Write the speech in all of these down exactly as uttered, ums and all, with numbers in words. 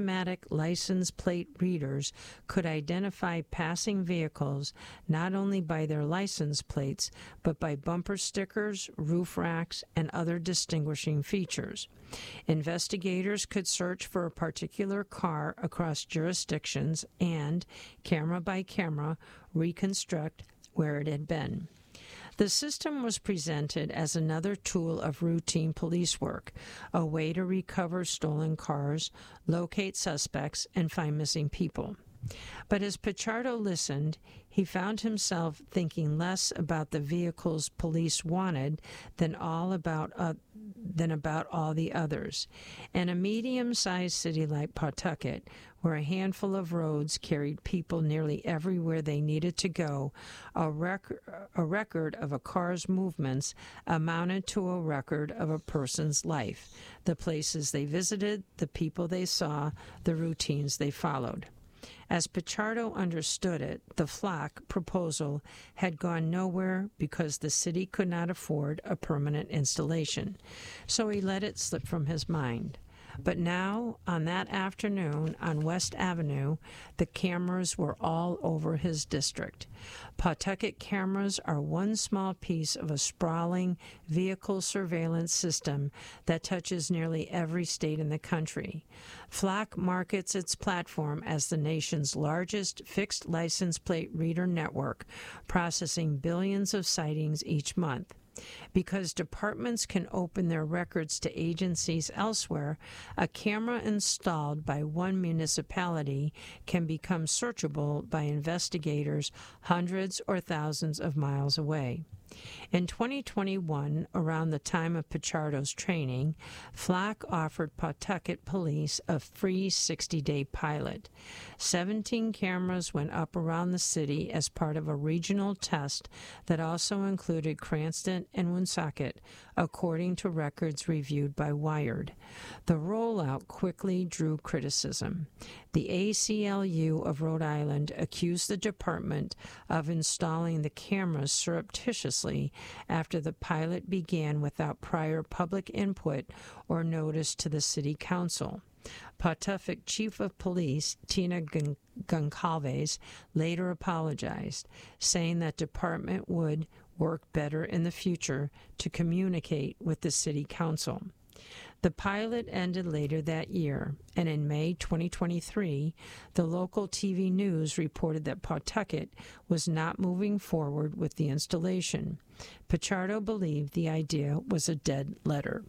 automatic license plate readers could identify passing vehicles not only by their license plates, but by bumper stickers, roof racks, and other distinguishing features. Investigators could search for a particular car across jurisdictions and, camera by camera, reconstruct where it had been. The system was presented as another tool of routine police work, a way to recover stolen cars, locate suspects, and find missing people. But as Pichardo listened, he found himself thinking less about the vehicles police wanted than all about uh, than about all the others. In a medium-sized city like Pawtucket, where a handful of roads carried people nearly everywhere they needed to go, a, rec- a record of a car's movements amounted to a record of a person's life, the places they visited, the people they saw, the routines they followed. As Pichardo understood it, the Flock proposal had gone nowhere because the city could not afford a permanent installation, so he let it slip from his mind. But now, on that afternoon on West Avenue, the cameras were all over his district. Pawtucket cameras are one small piece of a sprawling vehicle surveillance system that touches nearly every state in the country. Flock markets its platform as the nation's largest fixed license plate reader network, processing billions of sightings each month. Because departments can open their records to agencies elsewhere, a camera installed by one municipality can become searchable by investigators hundreds or thousands of miles away. In twenty twenty-one, around the time of Pichardo's training, Flock offered Pawtucket police a free sixty-day pilot. Seventeen cameras went up around the city as part of a regional test that also included Cranston and Woonsocket, according to records reviewed by Wired. The rollout quickly drew criticism. The A C L U of Rhode Island accused the department of installing the cameras surreptitiously after the pilot began without prior public input or notice to the city council. Pawtucket Chief of Police Tina Gun- Goncalves later apologized, saying that department would work better in the future to communicate with the city council. The pilot ended later that year, and in May twenty twenty-three, the local T V news reported that Pawtucket was not moving forward with the installation. Pichardo believed the idea was a dead letter.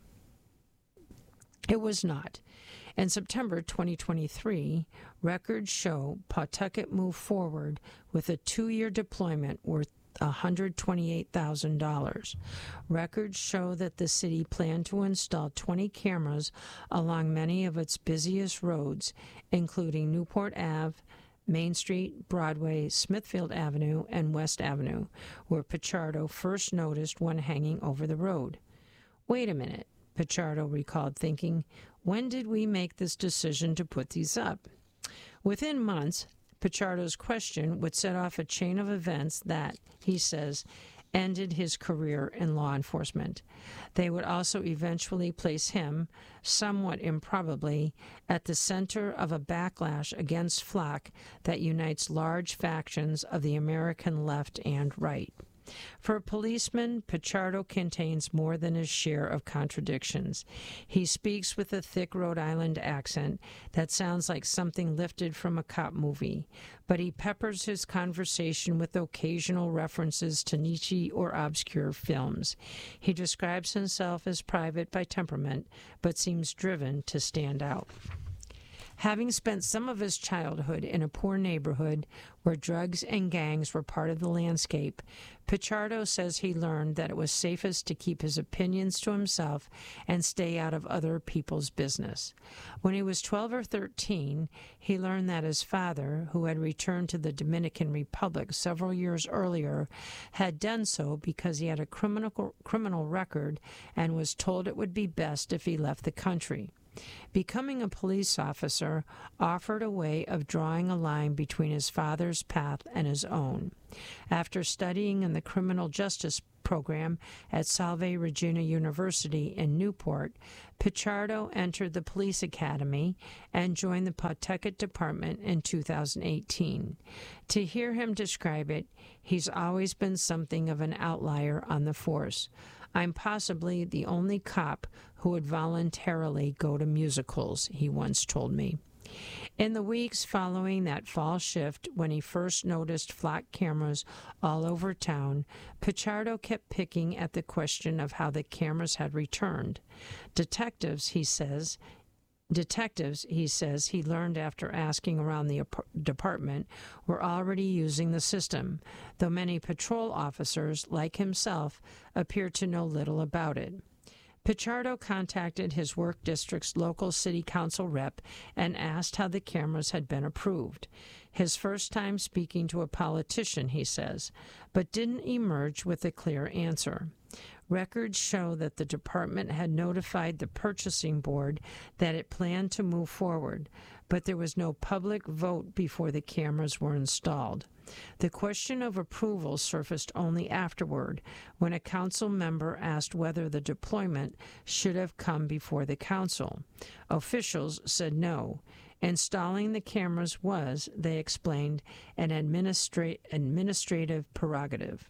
It was not. In September twenty twenty-three, records show Pawtucket moved forward with a two-year deployment worth one hundred twenty-eight thousand dollars. Records show that the city planned to install twenty cameras along many of its busiest roads, including Newport Avenue, Main Street, Broadway, Smithfield Avenue, and West Avenue, where Pichardo first noticed one hanging over the road. Wait a minute, Pichardo recalled thinking, when did we make this decision to put these up? Within months, Pichardo's question would set off a chain of events that, he says, ended his career in law enforcement. They would also eventually place him, somewhat improbably, at the center of a backlash against Flock that unites large factions of the American left and right. For a policeman, Pichardo contains more than his share of contradictions. He speaks with a thick Rhode Island accent that sounds like something lifted from a cop movie, but he peppers his conversation with occasional references to Nietzsche or obscure films. He describes himself as private by temperament, but seems driven to stand out. Having spent some of his childhood in a poor neighborhood where drugs and gangs were part of the landscape, Pichardo says he learned that it was safest to keep his opinions to himself and stay out of other people's business. When he was twelve or thirteen, he learned that his father, who had returned to the Dominican Republic several years earlier, had done so because he had a criminal criminal record and was told it would be best if he left the country. Becoming a police officer offered a way of drawing a line between his father's path and his own. After studying in the criminal justice program at Salve Regina University in Newport, Pichardo entered the police academy and joined the Pawtucket Department in two thousand eighteen. To hear him describe it, he's always been something of an outlier on the force. I'm possibly the only cop who would voluntarily go to musicals, he once told me. In the weeks following that fall shift, when he first noticed flock cameras all over town, Pichardo kept picking at the question of how the cameras had returned. Detectives, he says, Detectives, he says, he learned after asking around the department, were already using the system, though many patrol officers, like himself, appeared to know little about it. Pichardo contacted his work district's local city council rep and asked how the cameras had been approved. His first time speaking to a politician, he says, but didn't emerge with a clear answer. Records show that the department had notified the purchasing board that it planned to move forward, but there was no public vote before the cameras were installed. The question of approval surfaced only afterward, when a council member asked whether the deployment should have come before the council. Officials said no. Installing the cameras was, they explained, an administra- administrative prerogative.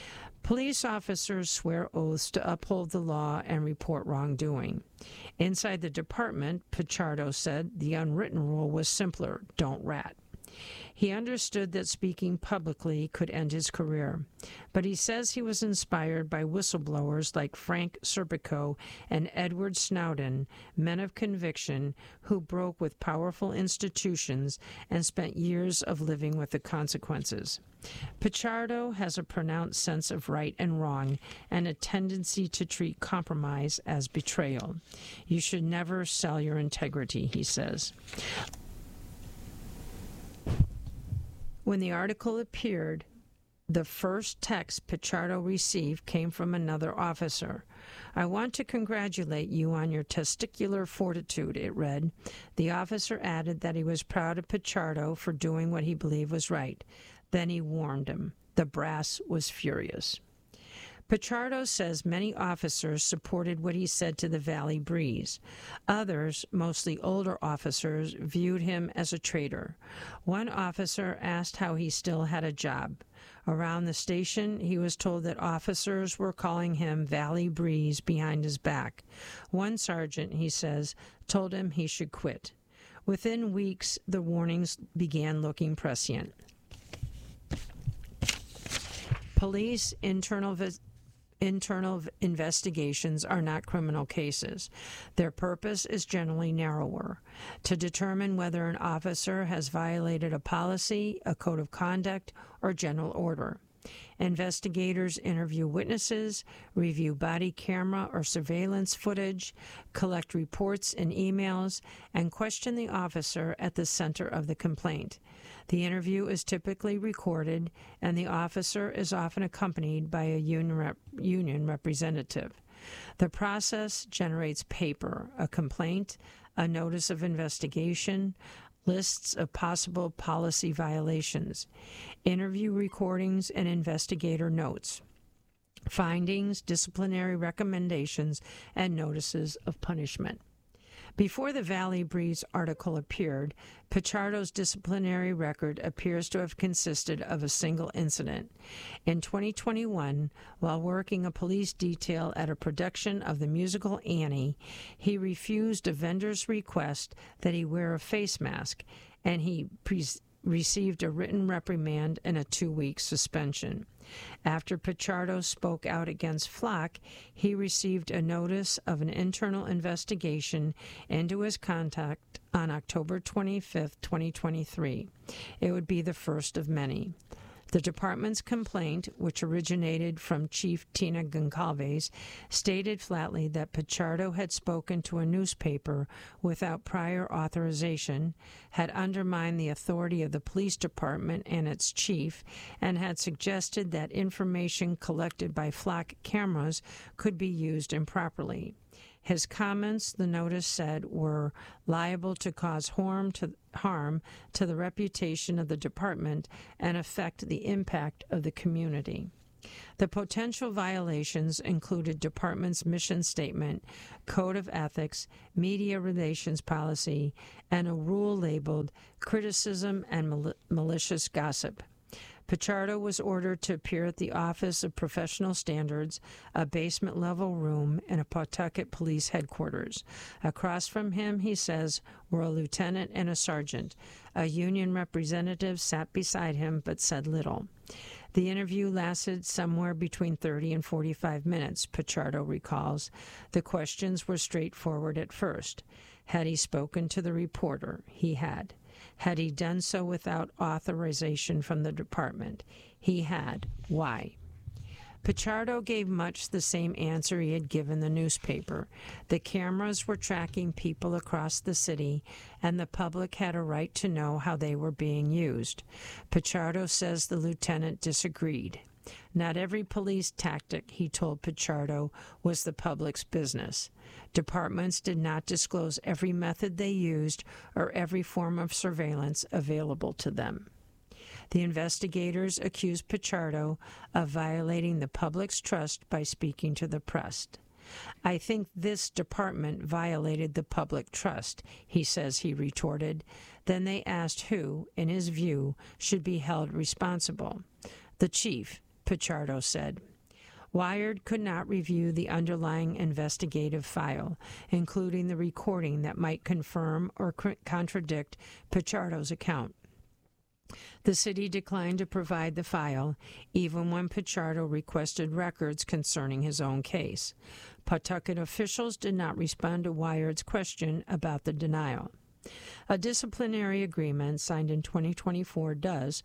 Police officers swear oaths to uphold the law and report wrongdoing. Inside the department, Pichardo said the unwritten rule was simpler: don't rat. He understood that speaking publicly could end his career, but he says he was inspired by whistleblowers like Frank Serpico and Edward Snowden, men of conviction who broke with powerful institutions and spent years of living with the consequences. Pichardo has a pronounced sense of right and wrong and a tendency to treat compromise as betrayal. You should never sell your integrity, he says. When the article appeared, the first text Pichardo received came from another officer. I want to congratulate you on your testicular fortitude, it read. The officer added that he was proud of Pichardo for doing what he believed was right. Then he warned him. The brass was furious. Pichardo says many officers supported what he said to the Valley Breeze. Others, mostly older officers, viewed him as a traitor. One officer asked how he still had a job. Around the station, he was told that officers were calling him Valley Breeze behind his back. One sergeant, he says, told him he should quit. Within weeks, the warnings began looking prescient. Police internal vis- Internal investigations are not criminal cases. Their purpose is generally narrower: to determine whether an officer has violated a policy, a code of conduct, or general order. Investigators interview witnesses, review body camera or surveillance footage, collect reports and emails, and question the officer at the center of the complaint. The interview is typically recorded, and the officer is often accompanied by a union, rep- union representative. The process generates paper, a complaint, a notice of investigation, lists of possible policy violations, interview recordings and investigator notes, findings, disciplinary recommendations, and notices of punishment. Before the Valley Breeze article appeared, Pichardo's disciplinary record appears to have consisted of a single incident. In twenty twenty-one, while working a police detail at a production of the musical Annie, he refused a vendor's request that he wear a face mask, and he pre- received a written reprimand and a two-week suspension. After Pichardo spoke out against Flock, he received a notice of an internal investigation into his conduct on October twenty-fifth, twenty twenty-three. It would be the first of many. The department's complaint, which originated from Chief Tina Goncalves, stated flatly that Pichardo had spoken to a newspaper without prior authorization, had undermined the authority of the police department and its chief, and had suggested that information collected by flock cameras could be used improperly. His comments, the notice said, were liable to cause harm to, harm to the reputation of the department and affect the impact of the community. The potential violations included department's mission statement, code of ethics, media relations policy, and a rule labeled criticism and mal- malicious gossip. Pichardo was ordered to appear at the Office of Professional Standards, a basement-level room in a Pawtucket police headquarters. Across from him, he says, were a lieutenant and a sergeant. A union representative sat beside him but said little. The interview lasted somewhere between thirty and forty-five minutes, Pichardo recalls. The questions were straightforward at first. Had he spoken to the reporter? He had. Had he done so without authorization from the department? He had. Why? Pichardo gave much the same answer he had given the newspaper. The cameras were tracking people across the city, and the public had a right to know how they were being used. Pichardo says the lieutenant disagreed. Not every police tactic, he told Pichardo, was the public's business. Departments did not disclose every method they used or every form of surveillance available to them. The investigators accused Pichardo of violating the public's trust by speaking to the press. I think this department violated the public trust, he says he retorted. Then they asked who, in his view, should be held responsible. The chief, Pichardo said. Wired could not review the underlying investigative file, including the recording that might confirm or contradict Pichardo's account. The city declined to provide the file, even when Pichardo requested records concerning his own case. Pawtucket officials did not respond to Wired's question about the denial. A disciplinary agreement signed in twenty twenty-four does,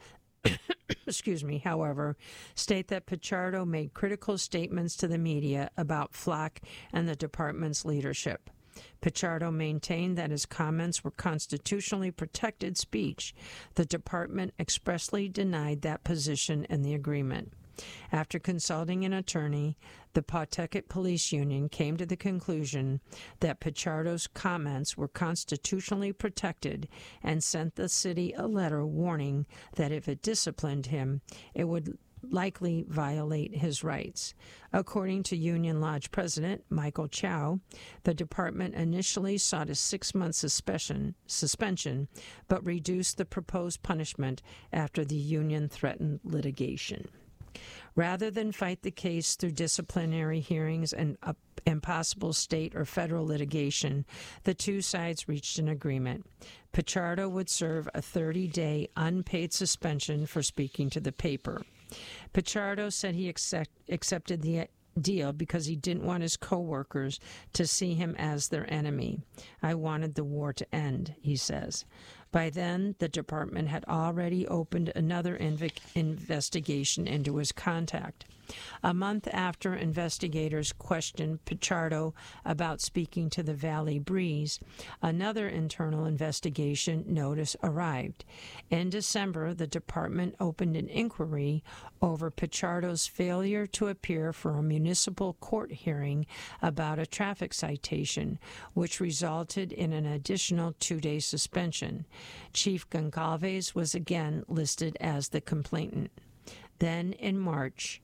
excuse me, however, state that Pichardo made critical statements to the media about Flock and the department's leadership. Pichardo maintained that his comments were constitutionally protected speech. The department expressly denied that position in the agreement. After consulting an attorney, the Pawtucket Police Union came to the conclusion that Pichardo's comments were constitutionally protected and sent the city a letter warning that if it disciplined him, it would likely violate his rights. According to Union Lodge President Michael Chow, the department initially sought a six-month suspension, suspension, but reduced the proposed punishment after the union threatened litigation. Rather than fight the case through disciplinary hearings and uh, impossible state or federal litigation, the two sides reached an agreement. Pichardo would serve a thirty-day unpaid suspension for speaking to the paper. Pichardo said he accept, accepted the deal because he didn't want his co-workers to see him as their enemy. I wanted the war to end, he says. By then, the department had already opened another inv- investigation into his contact. A month after investigators questioned Pichardo about speaking to the Valley Breeze, another internal investigation notice arrived. In December, the department opened an inquiry over Pichardo's failure to appear for a municipal court hearing about a traffic citation, which resulted in an additional two-day suspension. Chief Goncalves was again listed as the complainant. Then, in March,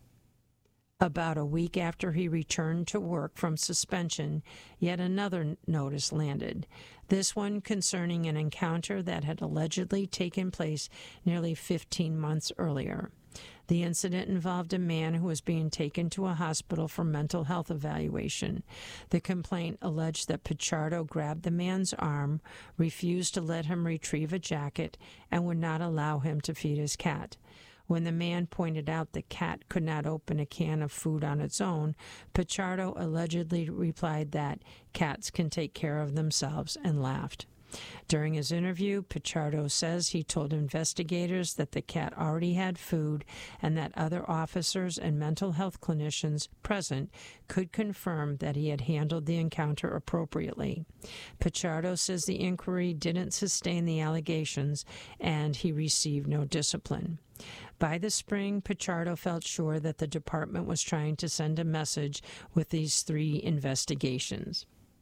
about a week after he returned to work from suspension, yet another notice landed, this one concerning an encounter that had allegedly taken place nearly fifteen months earlier. The incident involved a man who was being taken to a hospital for mental health evaluation. The complaint alleged that Pichardo grabbed the man's arm, refused to let him retrieve a jacket, and would not allow him to feed his cat. When the man pointed out the cat could not open a can of food on its own, Pichardo allegedly replied that cats can take care of themselves and laughed. During his interview, Pichardo says he told investigators that the cat already had food and that other officers and mental health clinicians present could confirm that he had handled the encounter appropriately. Pichardo says the inquiry didn't sustain the allegations and he received no discipline. By the spring, Pichardo felt sure that the department was trying to send a message with these three investigations.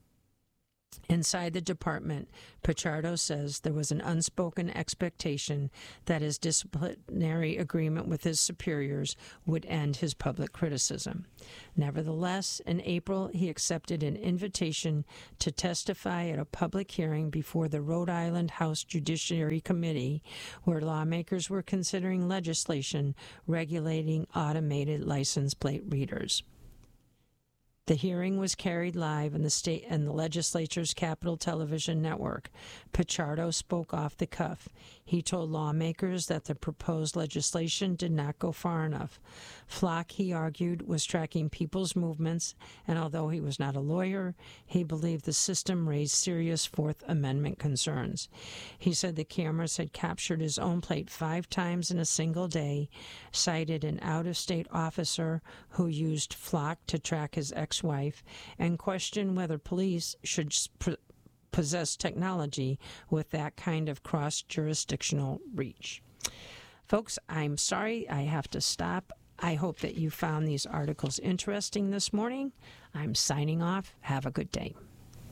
Inside the department, Pichardo says there was an unspoken expectation that his disciplinary agreement with his superiors would end his public criticism. Nevertheless, in April, he accepted an invitation to testify at a public hearing before the Rhode Island House Judiciary Committee, where lawmakers were considering legislation regulating automated license plate readers. The hearing was carried live in the state and the legislature's Capitol Television Network. Pichardo spoke off the cuff. He told lawmakers that the proposed legislation did not go far enough. Flock, he argued, was tracking people's movements, and although he was not a lawyer, he believed the system raised serious Fourth Amendment concerns. He said the cameras had captured his own plate five times in a single day, cited an out-of-state officer who used Flock to track his ex-wife, and questioned whether police should pr- possess technology with that kind of cross-jurisdictional reach. Folks, I'm sorry I have to stop. I hope that you found these articles interesting this morning. I'm signing off. Have a good day.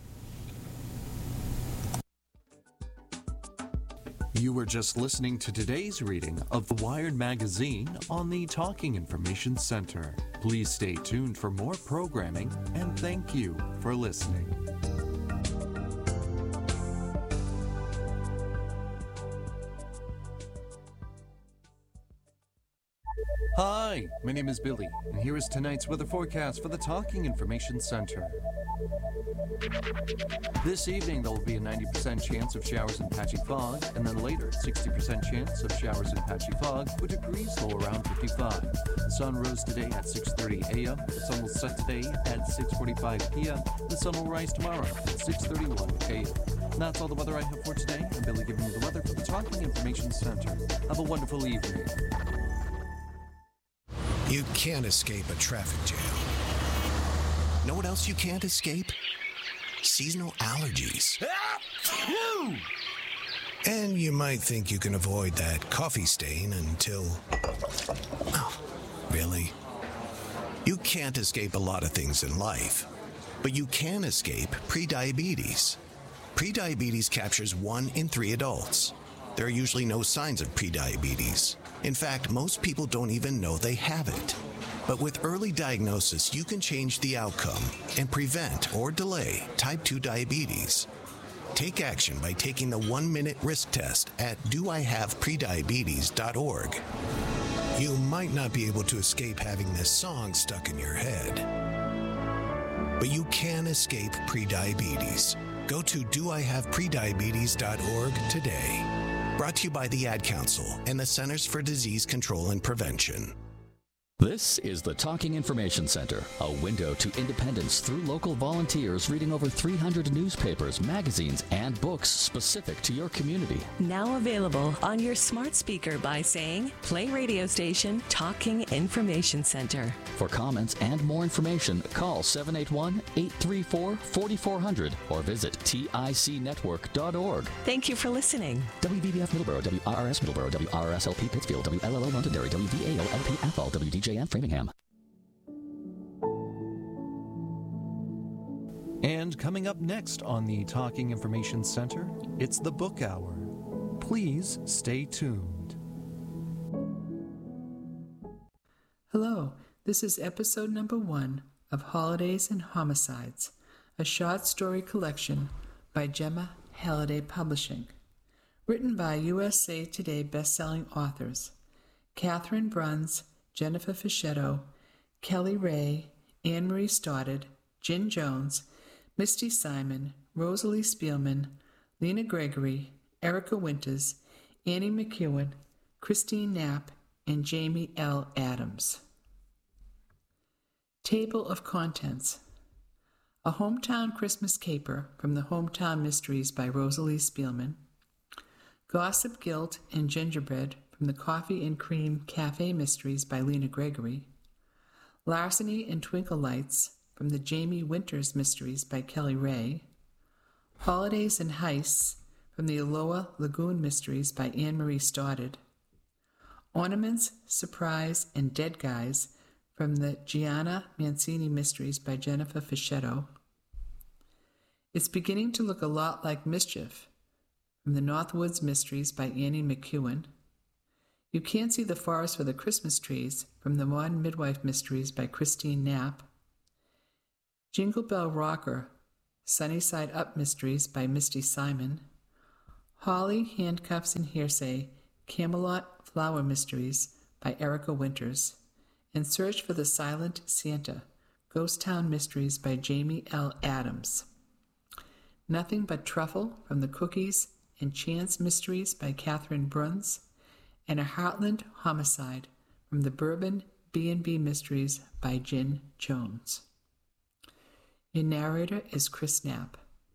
You were just listening to today's reading of the Wired magazine on the Talking Information Center. Please stay tuned for more programming, and thank you for listening. Hi, my name is Billy, and here is tonight's weather forecast for the Talking Information Center. This evening, there will be a ninety percent chance of showers and patchy fog, and then later, sixty percent chance of showers and patchy fog, with degrees low around fifty-five. The sun rose today at six thirty a.m. The sun will set today at six forty-five p.m. The sun will rise tomorrow at six thirty-one a.m. That's all the weather I have for today. I'm Billy giving you the weather for the Talking Information Center. Have a wonderful evening. You can't escape a traffic jam. Know what else you can't escape? Seasonal allergies. And you might think you can avoid that coffee stain until... Oh, really? You can't escape a lot of things in life, but you can escape prediabetes. Prediabetes captures one in three adults. There are usually no signs of prediabetes. In fact, most people don't even know they have it. But with early diagnosis, you can change the outcome and prevent or delay type two diabetes. Take action by taking the one-minute risk test at do I have prediabetes dot org. You might not be able to escape having this song stuck in your head, but you can escape prediabetes. Go to do I have prediabetes dot org today. Brought to you by the Ad Council and the Centers for Disease Control and Prevention. This is the Talking Information Center, a window to independence through local volunteers reading over three hundred newspapers, magazines, and books specific to your community. Now available on your smart speaker by saying, play radio station Talking Information Center. For comments and more information, call seven eight one, eight three four, four four zero zero or visit tic network dot org. Thank you for listening. W V B F Middleborough, W R R S Middleborough, W R R S L P Pittsfield, W L L O Londonderry, W V A O L P F L, W D J and Framingham. And coming up next on the Talking Information Center, it's the Book Hour. Please stay tuned. Hello, this is episode number one of Holidays and Homicides, a short story collection by Gemma Halliday Publishing, written by U S A Today best-selling authors Catherine Bruns, Jennifer Fischetto, Kelly Ray, Anne-Marie Stoddard, Jen Jones, Misty Simon, Rosalie Spielman, Lena Gregory, Erica Winters, Annie McEwen, Christine Knapp, and Jamie L. Adams. Table of Contents. A Hometown Christmas Caper from the Hometown Mysteries by Rosalie Spielman. Gossip, Guilt, and Gingerbread from the Coffee and Cream Cafe Mysteries by Lena Gregory. Larceny and Twinkle Lights from the Jamie Winters Mysteries by Kelly Ray. Holidays and Heists from the Aloha Lagoon Mysteries by Anne-Marie Stoddard. Ornaments, Surprise, and Dead Guys from the Gianna Mancini Mysteries by Jennifer Fischetto. It's beginning to look a lot like Mischief from the Northwoods Mysteries by Annie McEwen. You Can't See the Forest for the Christmas Trees from the Modern Midwife Mysteries by Christine Knapp. Jingle Bell Rocker, Sunny Side Up Mysteries by Misty Simon. Holly, Handcuffs, and Hearsay, Camelot Flower Mysteries by Erica Winters. And Search for the Silent Santa, Ghost Town Mysteries by Jamie L. Adams. Nothing But Truffle from the Cookies and Chance Mysteries by Catherine Bruns. And A Heartland Homicide from the Bourbon B and B Mysteries by Jen Jones. Your narrator is Chris Knapp.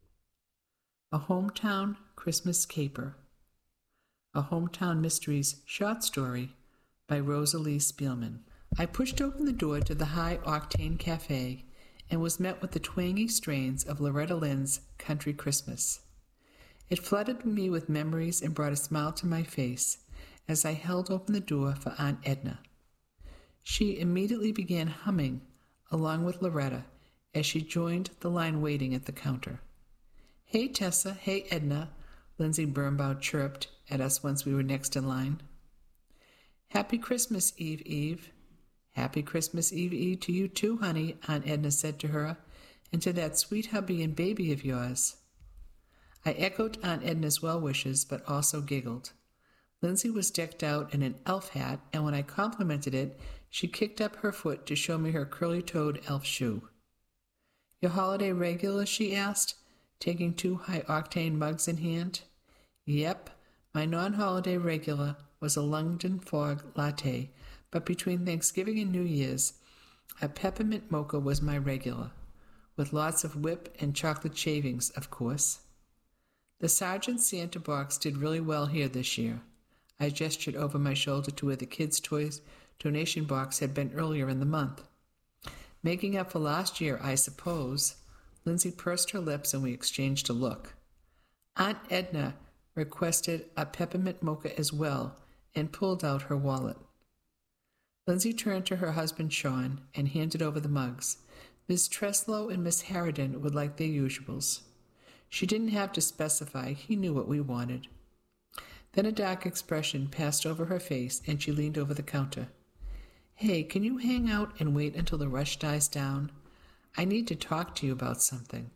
A Hometown Christmas Caper. A Hometown Mysteries short story by Rosalie Spielman. I pushed open the door to the High Octane Cafe and was met with the twangy strains of Loretta Lynn's Country Christmas. It flooded me with memories and brought a smile to my face as I held open the door for Aunt Edna. She immediately began humming along with Loretta as she joined the line waiting at the counter. "Hey, Tessa, hey, Edna," Lindsay Birnbaugh chirped at us once we were next in line. "Happy Christmas Eve, Eve." "Happy Christmas Eve, Eve to you too, honey," Aunt Edna said to her, "and to that sweet hubby and baby of yours." I echoed Aunt Edna's well wishes, but also giggled. Lindsay was decked out in an elf hat, and when I complimented it, she kicked up her foot to show me her curly-toed elf shoe. "Your holiday regular?" she asked, taking two high-octane mugs in hand. "Yep, my non-holiday regular was a London Fog latte, but between Thanksgiving and New Year's, a peppermint mocha was my regular, with lots of whip and chocolate shavings, of course. The Sergeant Santa box did really well here this year." I gestured over my shoulder to where the kids' toys donation box had been earlier in the month. "Making up for last year, I suppose." Lindsay pursed her lips and we exchanged a look. Aunt Edna requested a peppermint mocha as well and pulled out her wallet. Lindsay turned to her husband Sean and handed over the mugs. Miss Treslow and Miss Harridan would like their usuals. She didn't have to specify, he knew what we wanted. Then a dark expression passed over her face and she leaned over the counter. "Hey, can you hang out and wait until the rush dies down? I need to talk to you about something."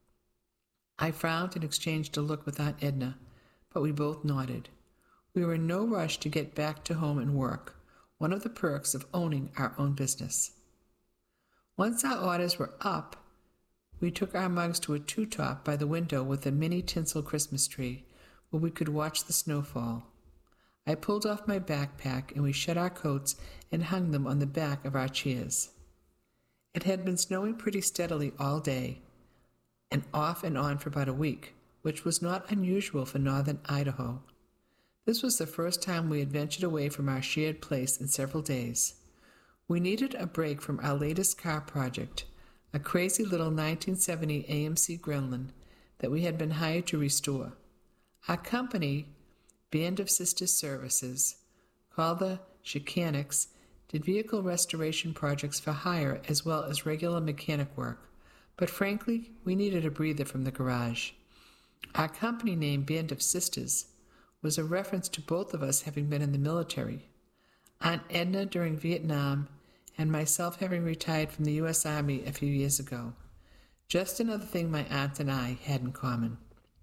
I frowned and exchanged a look with Aunt Edna, but we both nodded. We were in no rush to get back to home and work, one of the perks of owning our own business. Once our orders were up, we took our mugs to a two-top by the window with a mini tinsel Christmas tree, where we could watch the snow fall. I pulled off my backpack and we shut our coats and hung them on the back of our chairs. It had been snowing pretty steadily all day, and off and on for about a week, which was not unusual for northern Idaho. This was the first time we had ventured away from our shared place in several days. We needed a break from our latest car project, a crazy little nineteen seventy A M C Gremlin that we had been hired to restore. Our company, Band of Sisters Services, called the Chicanics, did vehicle restoration projects for hire as well as regular mechanic work, but frankly, we needed a breather from the garage. Our company name, Band of Sisters, was a reference to both of us having been in the military, Aunt Edna during Vietnam, and myself having retired from the U S Army a few years ago. Just another thing my aunt and I had in common.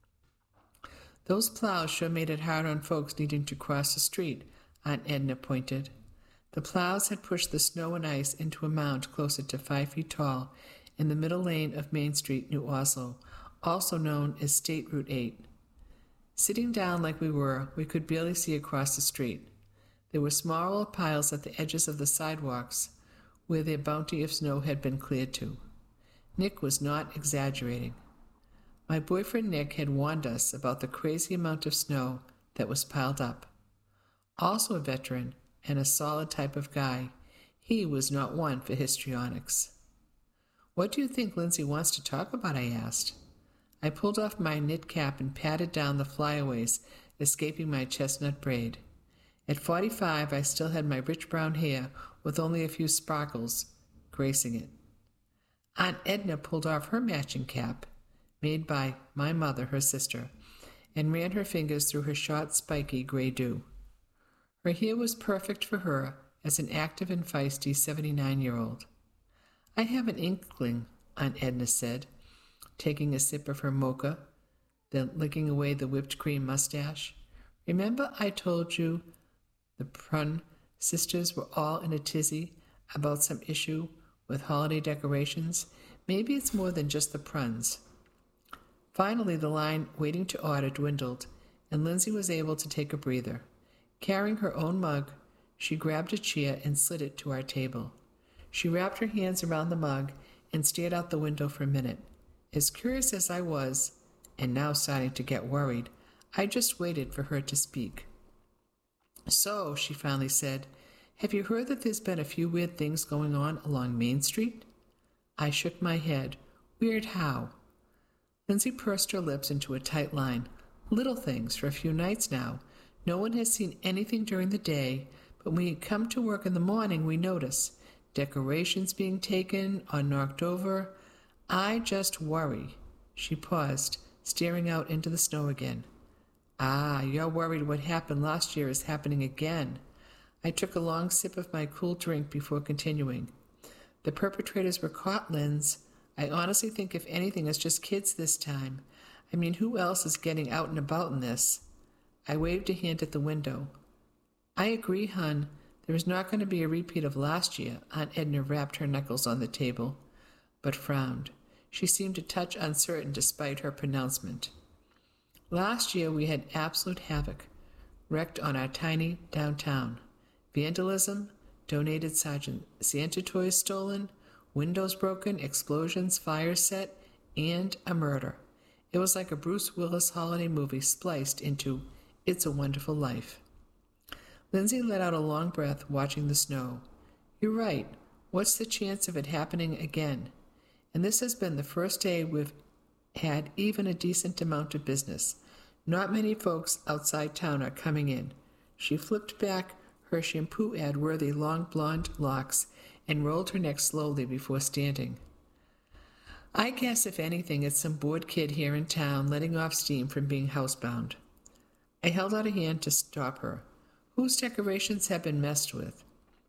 "Those plows sure made it hard on folks needing to cross the street," Aunt Edna pointed. The plows had pushed the snow and ice into a mound closer to five feet tall in the middle lane of Main Street, New Oslo, also known as State Route eight. Sitting down like we were, we could barely see across the street. There were smaller piles at the edges of the sidewalks where their bounty of snow had been cleared to. Nick was not exaggerating. My boyfriend Nick had warned us about the crazy amount of snow that was piled up. Also a veteran and a solid type of guy, he was not one for histrionics. "What do you think Lindsay wants to talk about?" I asked. I pulled off my knit cap and patted down the flyaways, escaping my chestnut braid. At forty-five, I still had my rich brown hair with only a few sparkles gracing it. Aunt Edna pulled off her matching cap. made by my mother, her sister, and ran her fingers through her short, spiky gray do. Her hair was perfect for her as an active and feisty seventy-nine-year-old. I have an inkling, Aunt Edna said, taking a sip of her mocha, then licking away the whipped cream mustache. Remember I told you the Prun sisters were all in a tizzy about some issue with holiday decorations? Maybe it's more than just the Pruns. Finally, the line waiting to order dwindled, and Lindsay was able to take a breather. Carrying her own mug, she grabbed a chair and slid it to our table. She wrapped her hands around the mug and stared out the window for a minute. As curious as I was, and now starting to get worried, I just waited for her to speak. So, she finally said, have you heard that there's been a few weird things going on along Main Street? I shook my head. Weird how? Lindsay pursed her lips into a tight line. Little things for a few nights now. No one has seen anything during the day, but when we come to work in the morning, we notice decorations being taken or knocked over. I just worry. She paused, staring out into the snow again. Ah, you're worried what happened last year is happening again. I took a long sip of my cool drink before continuing. The perpetrators were caught, Linz. I honestly think if anything, it's just kids this time. I mean, who else is getting out and about in this? I waved a hand at the window. I agree, hon. There is not going to be a repeat of last year. Aunt Edna rapped her knuckles on the table, but frowned. She seemed a touch uncertain despite her pronouncement. Last year we had absolute havoc, wrecked on our tiny downtown. Vandalism, donated Sergeant Santa toys stolen, windows broken, explosions, fire set, and a murder. It was like a Bruce Willis holiday movie spliced into It's a Wonderful Life. Lindsay let out a long breath, watching the snow. You're right. What's the chance of it happening again? And this has been the first day we've had even a decent amount of business. Not many folks outside town are coming in. She flipped back her shampoo ad-worthy long blonde locks and rolled her neck slowly before standing. I guess, if anything, it's some bored kid here in town letting off steam from being housebound. I held out a hand to stop her. Whose decorations have been messed with?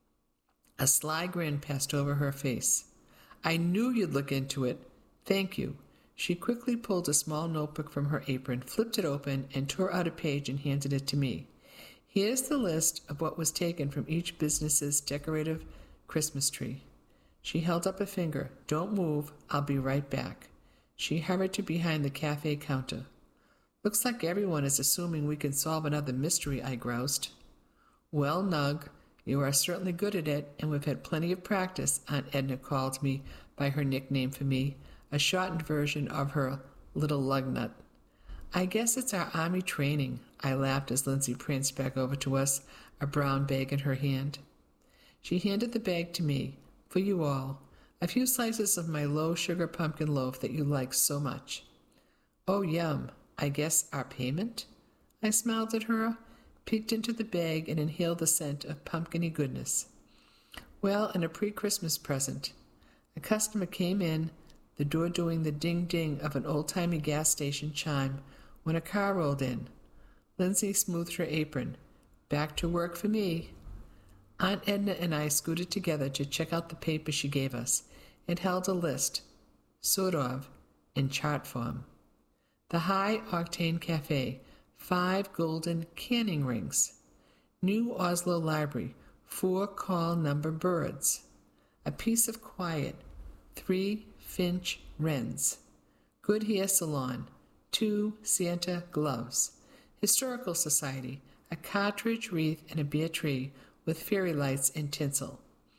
A sly grin passed over her face. I knew you'd look into it. Thank you. She quickly pulled a small notebook from her apron, flipped it open, and tore out a page and handed it to me. Here's the list of what was taken from each business's decorative Christmas tree. She held up a finger. Don't move. I'll be right back. She hurried to behind the cafe counter. Looks like everyone is assuming we can solve another mystery, I groused. Well, Nug, you are certainly good at it, and we've had plenty of practice, Aunt Edna called me by her nickname for me, a shortened version of her little lugnut. I guess it's our army training, I laughed as Lindsay pranced back over to us, a brown bag in her hand. She handed the bag to me. For you all. A few slices of my low-sugar pumpkin loaf that you like so much. Oh, yum. I guess our payment? I smiled at her, peeked into the bag, and inhaled the scent of pumpkin-y goodness. Well, and a pre-Christmas present. A customer came in, the door doing the ding-ding of an old-timey gas station chime, when a car rolled in. Lindsay smoothed her apron. Back to work for me. Aunt Edna and I scooted together to check out the paper she gave us. It held a list, sort of, in chart form. The High Octane Cafe, five golden canning rings. New Oslo Library, four call number birds. A Piece of Quiet, three Finch wrens. Good Hair Salon, two Santa gloves. Historical Society, a cartridge wreath and a beer tree with fairy lights and tinsel.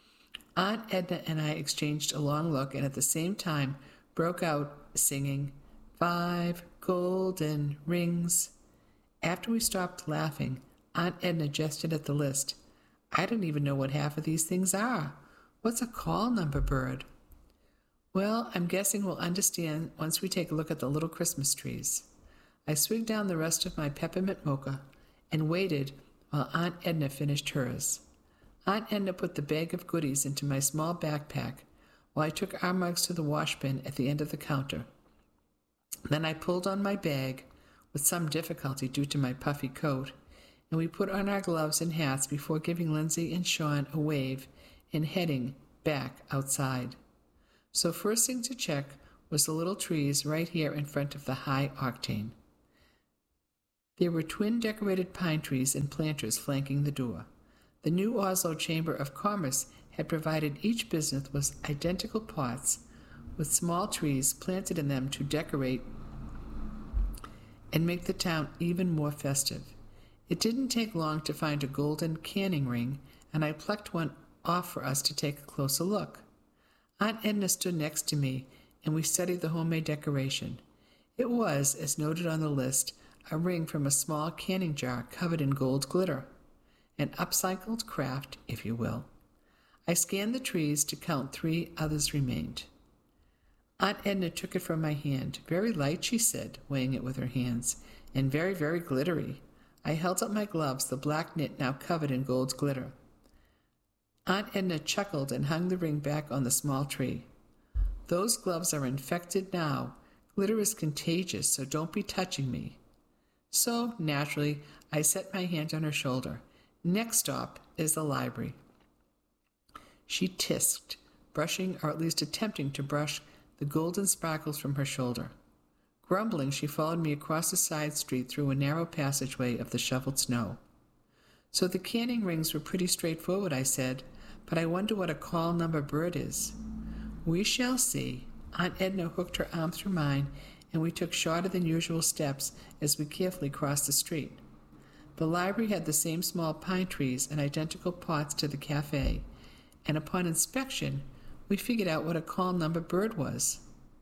Aunt Edna and I exchanged a long look and at the same time broke out singing, Five golden rings. After we stopped laughing, Aunt Edna gestured at the list. I don't even know what half of these things are. What's a call number bird? Well, I'm guessing we'll understand once we take a look at the little Christmas trees. I swigged down the rest of my peppermint mocha and waited while Aunt Edna finished hers. Aunt Edna put the bag of goodies into my small backpack while I took our mugs to the wash bin at the end of the counter. Then I pulled on my bag, with some difficulty due to my puffy coat, and we put on our gloves and hats before giving Lindsay and Sean a wave and heading back outside. So first thing to check was the little trees right here in front of the High Octane. There were twin decorated pine trees and planters flanking the door. The new Oslo Chamber of Commerce had provided each business with identical pots with small trees planted in them to decorate and make the town even more festive. It didn't take long to find a golden canning ring, and I plucked one off for us to take a closer look. Aunt Edna stood next to me, and we studied the homemade decoration. It was, as noted on the list, a ring from a small canning jar covered in gold glitter. An upcycled craft, if you will. I scanned the trees to count three others remained. Aunt Edna took it from my hand. Very light, she said, weighing it with her hands, and very, very glittery. I held up my gloves, the black knit now covered in gold glitter. Aunt Edna chuckled and hung the ring back on the small tree. Those gloves are infected now. Glitter is contagious, so don't be touching me. So, naturally, I set my hand on her shoulder. Next stop is the library. She tisked, brushing, or at least attempting to brush, the golden sparkles from her shoulder. Grumbling, she followed me across the side street through a narrow passageway of the shoveled snow. So the canning rings were pretty straightforward, I said, but I wonder what a call number bird is. We shall see. Aunt Edna hooked her arm through mine, and we took shorter than usual steps as we carefully crossed the street. The library had the same small pine trees and identical pots to the cafe, and upon inspection, we figured out what a call number bird was.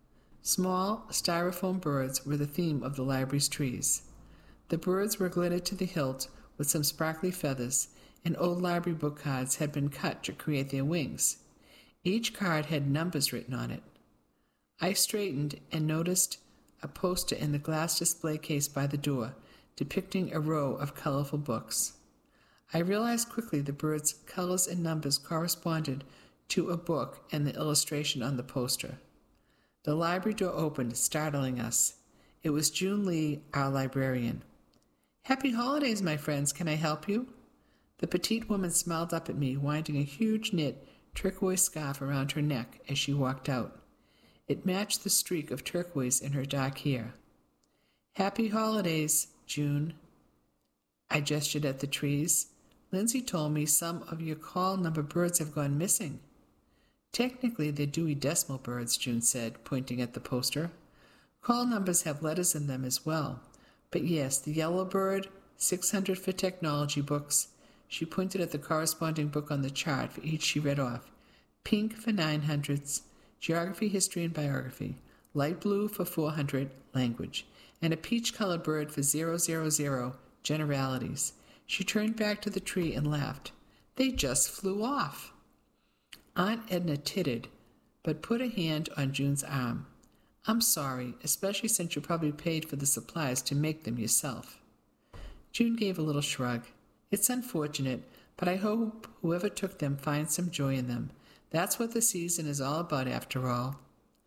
Small styrofoam birds were the theme of the library's trees. The birds were glittered to the hilt with some sparkly feathers, and old library book cards had been cut to create their wings. Each card had numbers written on it. I straightened and noticed a poster in the glass display case by the door, depicting a row of colorful books. I realized quickly the birds' colors and numbers corresponded to a book and the illustration on the poster. The library door opened, startling us. It was June Lee, our librarian. "Happy holidays, my friends. Can I help you?" The petite woman smiled up at me, winding a huge knit turquoise scarf around her neck as she walked out. It matched the streak of turquoise in her dark hair. "Happy holidays, June." I gestured at the trees. "Lindsay told me some of your call number birds have gone missing." "Technically, they're Dewey Decimal birds," June said, pointing at the poster. "Call numbers have letters in them as well. But yes, the yellow bird, six hundred for technology books." She pointed at the corresponding book on the chart for each she read off. "Pink for nine hundreds, geography, history, and biography. Light blue for four hundred, language. And a peach-colored bird for zero zero zero, generalities." She turned back to the tree and laughed. "They just flew off." Aunt Edna tittered, but put a hand on June's arm. "I'm sorry, especially since you probably paid for the supplies to make them yourself." June gave a little shrug. "It's unfortunate, but I hope whoever took them finds some joy in them. That's what the season is all about, after all."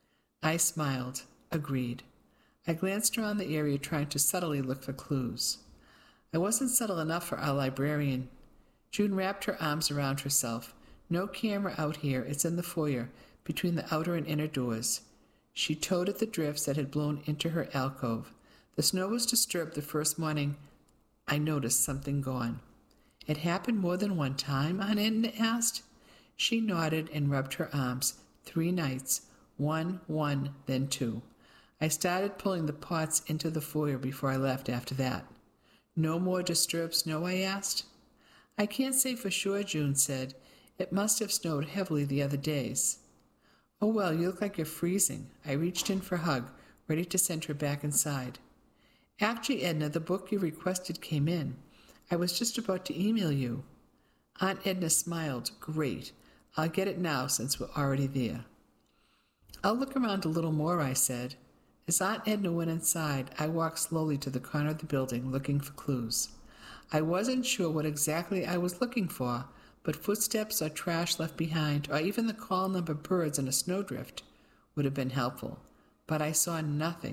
I smiled. Agreed. I glanced around the area, trying to subtly look for clues. I wasn't subtle enough for our librarian. June wrapped her arms around herself. "No camera out here. It's in the foyer, between the outer and inner doors." She towed at the drifts that had blown into her alcove. The snow was disturbed the first morning. I noticed something gone. "It happened more than one time?" Aunt Edna asked. She nodded and rubbed her arms. "Three nights. One, one, then two. I started pulling the pots into the foyer before I left after that." "No more disturbed snow?" I asked. "I can't say for sure," June said. "It must have snowed heavily the other days." "Oh, well, you look like you're freezing." I reached in for a hug, ready to send her back inside. "Actually, Edna, the book you requested came in. I was just about to email you." Aunt Edna smiled. "Great. I'll get it now since we're already there." "I'll look around a little more," I said. As Aunt Edna went inside, I walked slowly to the corner of the building, looking for clues. I wasn't sure what exactly I was looking for, but footsteps or trash left behind, or even the call number birds in a snowdrift, would have been helpful. But I saw nothing,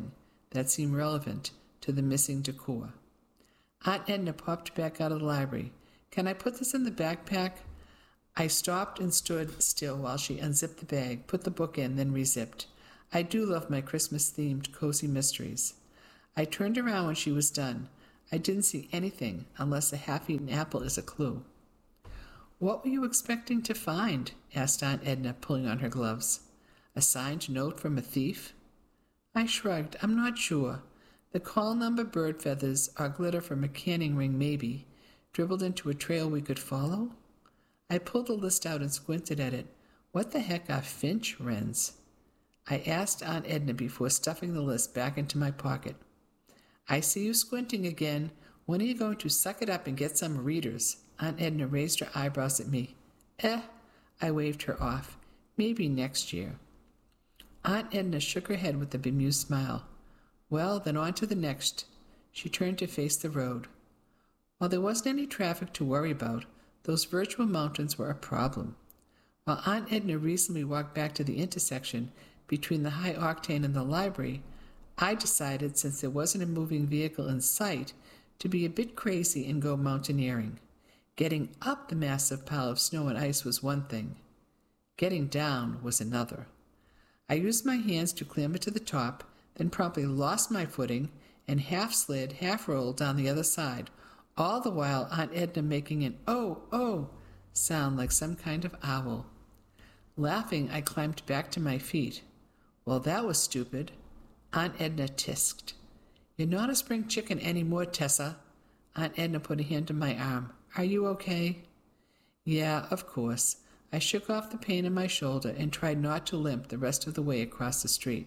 that seemed relevant to the missing decor. Aunt Edna popped back out of the library. "Can I put this in the backpack?" I stopped and stood still while she unzipped the bag, put the book in, then rezipped. I do love my Christmas-themed cozy mysteries. I turned around when she was done. I didn't see anything, unless a half-eaten apple is a clue. "What were you expecting to find?" asked Aunt Edna, pulling on her gloves. "A signed note from a thief?" I shrugged. "I'm not sure. The call number, bird feathers, or glitter from a canning ring, maybe, dribbled into a trail we could follow?" I pulled the list out and squinted at it. What the heck are finch wrens? I asked Aunt Edna before stuffing the list back into my pocket. "I see you squinting again. When are you going to suck it up and get some readers?" Aunt Edna raised her eyebrows at me. "Eh," I waved her off. "Maybe next year." Aunt Edna shook her head with a bemused smile. "Well, then on to the next." She turned to face the road. While there wasn't any traffic to worry about, those virtual mountains were a problem. While Aunt Edna recently walked back to the intersection between the High Octane and the library, I decided, since there wasn't a moving vehicle in sight, to be a bit crazy and go mountaineering. Getting up the massive pile of snow and ice was one thing. Getting down was another. I used my hands to clamber to the top, then promptly lost my footing and half slid, half rolled down the other side, all the while Aunt Edna making an "oh, oh" sound like some kind of owl. Laughing, I climbed back to my feet. Well, that was stupid. Aunt Edna tisked. "You're not a spring chicken any more, Tessa." Aunt Edna put a hand on my arm. "Are you okay?" "Yeah, of course." I shook off the pain in my shoulder and tried not to limp the rest of the way across the street.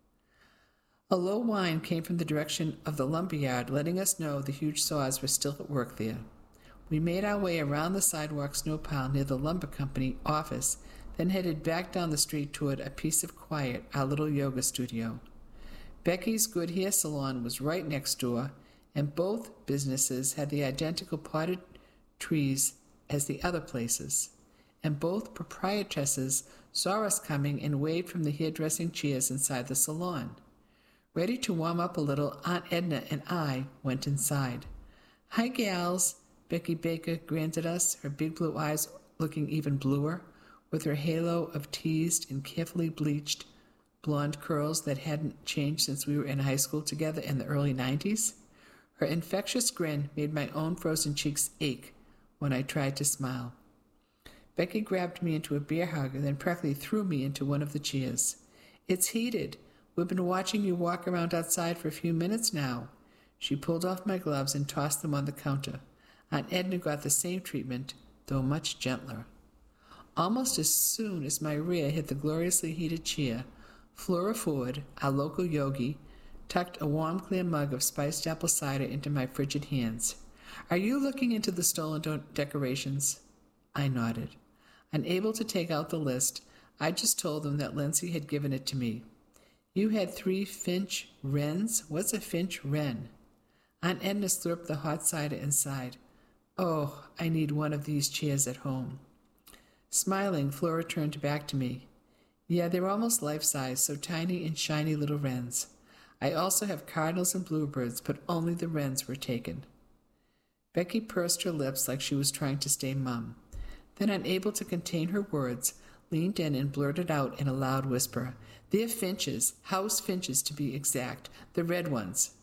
A low whine came from the direction of the lumber yard, letting us know the huge saws were still at work there. We made our way around the sidewalk snow pile near the lumber company office, then headed back down the street toward a piece of quiet, our little yoga studio. Becky's Good Hair Salon was right next door, and both businesses had the identical potted trees as the other places, and both proprietresses saw us coming and waved from the hairdressing chairs inside the salon. Ready to warm up a little, Aunt Edna and I went inside. "Hi, gals," Becky Baker grinned at us, her big blue eyes looking even bluer, with her halo of teased and carefully bleached blonde curls that hadn't changed since we were in high school together in the early nineties. Her infectious grin made my own frozen cheeks ache when I tried to smile. Becky grabbed me into a bear hug and then practically threw me into one of the chairs. "It's heated. We've been watching you walk around outside for a few minutes now." She pulled off my gloves and tossed them on the counter. Aunt Edna got the same treatment, though much gentler. Almost as soon as my rear hit the gloriously heated chair, Flora Ford, our local yogi, tucked a warm, clear mug of spiced apple cider into my frigid hands. "Are you looking into the stolen do- decorations?" I nodded. Unable to take out the list, I just told them that Lindsay had given it to me. "You had three finch wrens? What's a finch wren?" Aunt Edna slurped the hot cider and sighed. "Oh, I need one of these chairs at home." Smiling, Flora turned back to me. "Yeah, they're almost life-size, so tiny and shiny little wrens. I also have cardinals and bluebirds, but only the wrens were taken." Becky pursed her lips like she was trying to stay mum. Then, unable to contain her words, leaned in and blurted out in a loud whisper, "They're finches, house finches to be exact, the red ones."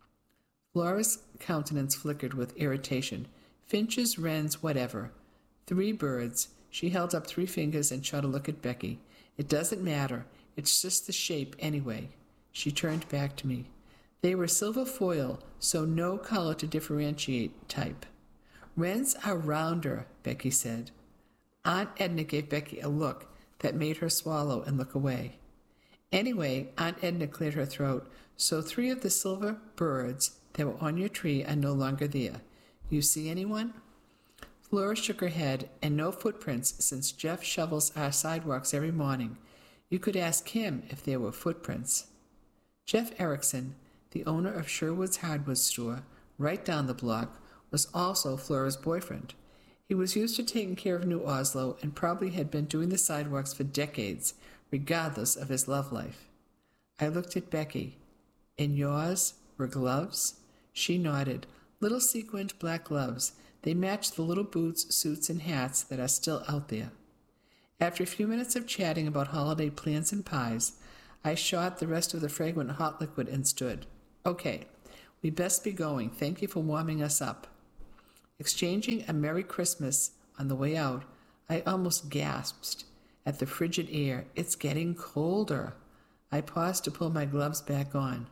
Flora's countenance flickered with irritation. "Finches, wrens, whatever. Three birds." She held up three fingers and shot a look at Becky. "It doesn't matter. It's just the shape anyway." She turned back to me. "They were silver foil, so no color to differentiate type." "Wrens are rounder," Becky said. Aunt Edna gave Becky a look that made her swallow and look away. "Anyway," Aunt Edna cleared her throat, "so three of the silver birds that were on your tree are no longer there. You see anyone?" Flora shook her head, "And no footprints since Jeff shovels our sidewalks every morning. You could ask him if there were footprints." Jeff Erickson, the owner of Sherwood's hardware store, right down the block, was also Flora's boyfriend. He was used to taking care of New Oslo and probably had been doing the sidewalks for decades, regardless of his love life. I looked at Becky. And yours were gloves? She nodded. Little sequined black gloves. They matched the little boots, suits, and hats that are still out there. After a few minutes of chatting about holiday plans and pies, I shot the rest of the fragrant hot liquid and stood. Okay, we best be going. Thank you for warming us up. Exchanging a Merry Christmas on the way out, I almost gasped at the frigid air. It's getting colder. I paused to pull my gloves back on.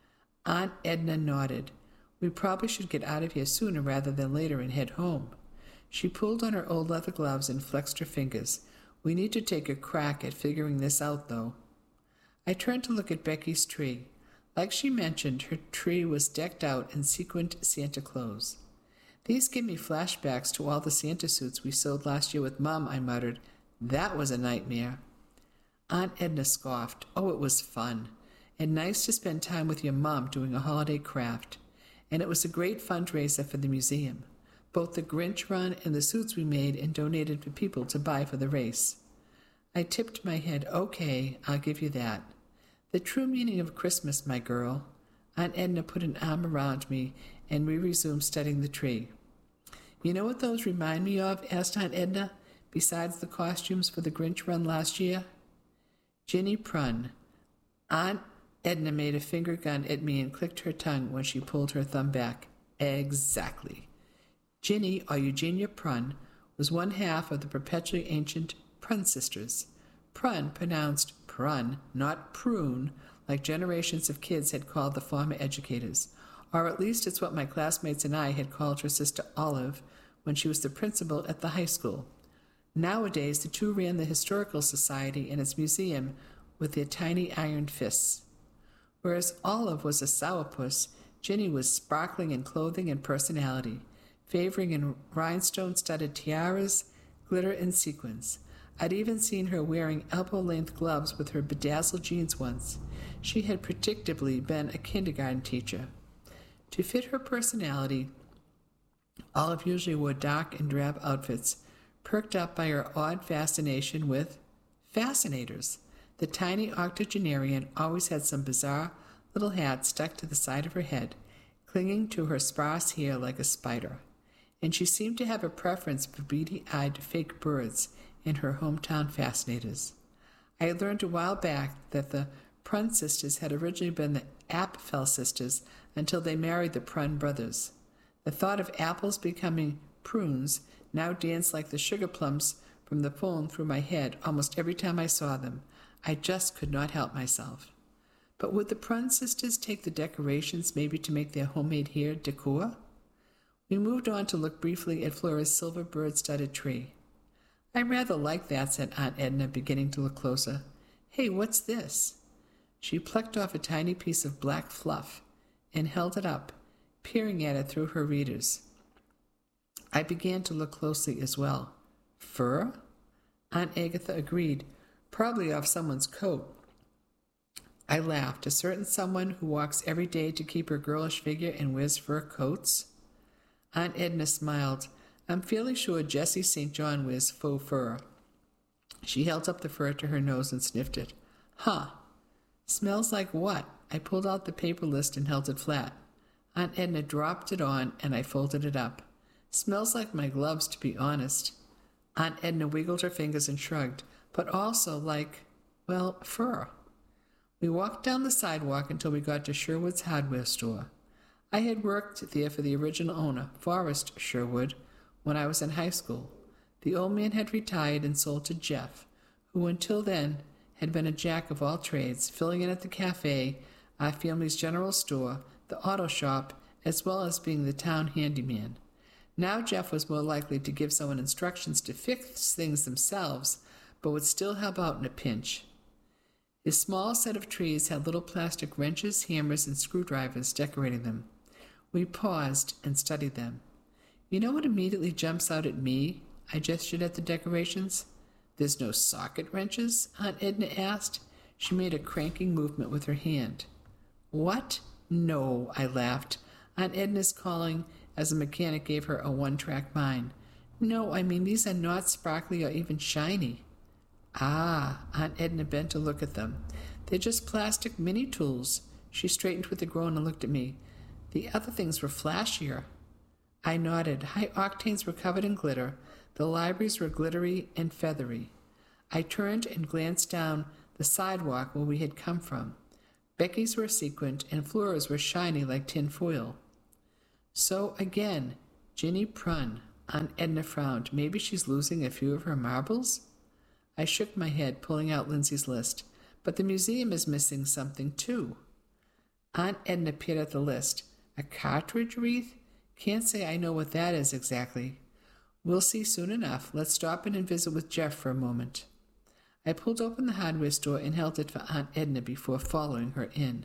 Aunt Edna nodded. We probably should get out of here sooner rather than later and head home. She pulled on her old leather gloves and flexed her fingers. We need to take a crack at figuring this out, though. I turned to look at Becky's tree. Like she mentioned, her tree was decked out in sequined Santa clothes. These give me flashbacks to all the Santa suits we sewed last year with Mom, I muttered. That was a nightmare. Aunt Edna scoffed. Oh, it was fun. And nice to spend time with your mom doing a holiday craft. And it was a great fundraiser for the museum. Both the Grinch run and the suits we made and donated for people to buy for the race. I tipped my head. Okay, I'll give you that. The true meaning of Christmas, my girl. Aunt Edna put an arm around me, and we resumed studying the tree. You know what those remind me of? Asked Aunt Edna, besides the costumes for the Grinch run last year. Ginny Prun. Aunt Edna made a finger gun at me and clicked her tongue when she pulled her thumb back. Exactly. Ginny, or Eugenia Prun, was one half of the perpetually ancient Prun sisters. Prun, pronounced prun, not prune, like generations of kids had called the former educators, or at least it's what my classmates and I had called her sister Olive when she was the principal at the high school. Nowadays, the two ran the Historical Society and its museum with their tiny iron fists. Whereas Olive was a sourpuss, Ginny was sparkling in clothing and personality, favoring in rhinestone-studded tiaras, glitter, and sequins. I'd even seen her wearing elbow-length gloves with her bedazzled jeans once. She had predictably been a kindergarten teacher. To fit her personality, Olive usually wore dark and drab outfits, perked up by her odd fascination with fascinators. The tiny octogenarian always had some bizarre little hat stuck to the side of her head, clinging to her sparse hair like a spider. And she seemed to have a preference for beady-eyed fake birds in her hometown fascinators. I learned a while back that the Prun sisters had originally been the Apfel sisters until they married the Prun brothers. The thought of apples becoming prunes now danced like the sugar plums from the poem through my head almost every time I saw them. I just could not help myself. But would the Prun sisters take the decorations maybe to make their homemade hair decor? We moved on to look briefly at Flora's silver bird-studded tree. I rather like that, said Aunt Edna, beginning to look closer. Hey, what's this? She plucked off a tiny piece of black fluff and held it up, peering at it through her readers. I began to look closely as well. Fur? Aunt Agatha agreed, probably off someone's coat. I laughed. A certain someone who walks every day to keep her girlish figure and wears fur coats? Aunt Edna smiled. I'm fairly sure Jessie Saint John wears faux fur. She held up the fur to her nose and sniffed it. Huh. Smells like what? I pulled out the paper list and held it flat. Aunt Edna dropped it on, and I folded it up. Smells like my gloves, to be honest. Aunt Edna wiggled her fingers and shrugged, but also like, well, fur. We walked down the sidewalk until we got to Sherwood's hardware store. I had worked there for the original owner, Forrest Sherwood, when I was in high school. The old man had retired and sold to Jeff, who until then had been a jack of all trades, filling in at the cafe, our family's general store, the auto shop, as well as being the town handyman. Now Jeff was more likely to give someone instructions to fix things themselves, but would still help out in a pinch. His small set of trees had little plastic wrenches, hammers, and screwdrivers decorating them. We paused and studied them. You know what immediately jumps out at me? I gestured at the decorations. There's no socket wrenches? Aunt Edna asked. She made a cranking movement with her hand. What? No, I laughed. Aunt Edna's calling as a mechanic gave her a one-track mind. No, I mean these are not sparkly or even shiny. Ah, Aunt Edna bent to look at them. They're just plastic mini tools. She straightened with a groan and looked at me. The other things were flashier. I nodded. High octanes were covered in glitter. The libraries were glittery and feathery. I turned and glanced down the sidewalk where we had come from. Becky's were sequined, and Flora's were shiny like tin foil. So again, Ginny Prun. Aunt Edna frowned. Maybe she's losing a few of her marbles? I shook my head, pulling out Lindsay's list. But the museum is missing something, too. Aunt Edna peered at the list. A cartridge wreath? Can't say I know what that is exactly. We'll see soon enough. Let's stop in and visit with Jeff for a moment. I pulled open the hardware store and held it for Aunt Edna before following her in.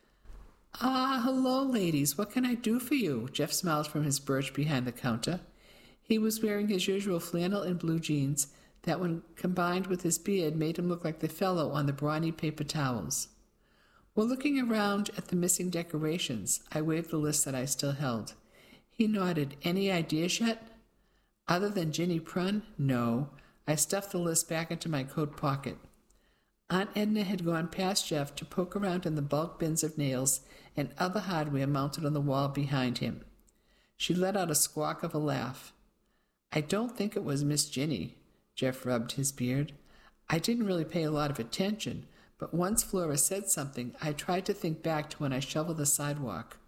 Ah, hello, ladies. What can I do for you? Jeff smiled from his perch behind the counter. He was wearing his usual flannel and blue jeans that, when combined with his beard, made him look like the fellow on the brawny paper towels. While looking around at the missing decorations, I waved the list that I still held. He nodded. Any ideas yet? Other than Ginny Prun? No. I stuffed the list back into my coat pocket. Aunt Edna had gone past Jeff to poke around in the bulk bins of nails and other hardware mounted on the wall behind him. She let out a squawk of a laugh. I don't think it was Miss Ginny. Jeff rubbed his beard. I didn't really pay a lot of attention, but once Flora said something, I tried to think back to when I shoveled the sidewalk.